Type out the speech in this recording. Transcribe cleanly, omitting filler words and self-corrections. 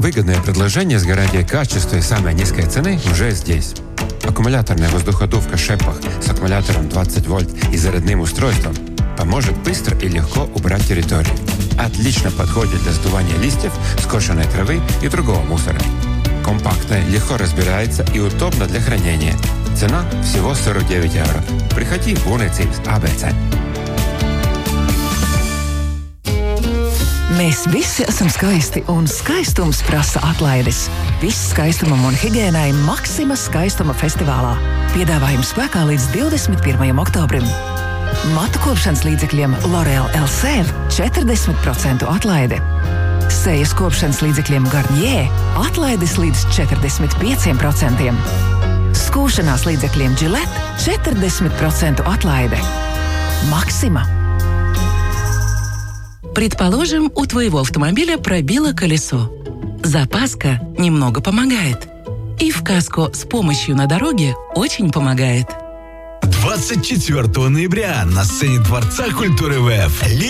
Выгодное предложение с гарантией качества и самой низкой цены уже здесь. Аккумуляторная воздуходувка «Шепах» с аккумулятором 20 вольт и зарядным устройством поможет быстро и легко убрать территорию. Отлично подходит для сдувания листьев, скошенной травы и другого мусора. Компактная, легко разбирается и удобна для хранения. Цена всего 49 евро. Приходи в Būvniecības ABC. Mēs visi esam skaisti, un skaistums prasa atlaides. Viss skaistumam un higiēnai Maksima skaistuma festivālā. Piedāvājums spēkā līdz 21. oktobrim. Matu kopšanas līdzekļiem L'Oréal Elsev 40% atlaide. Sejas kopšanas līdzekļiem Garnier atlaides līdz 45%. Skūšanās līdzekļiem Gillette 40% atlaide. Maksima. Предположим, у твоего автомобиля пробило колесо. Запаска немного помогает. И в каско с помощью на дороге очень помогает. 24 ноября на сцене Дворца культуры ВФ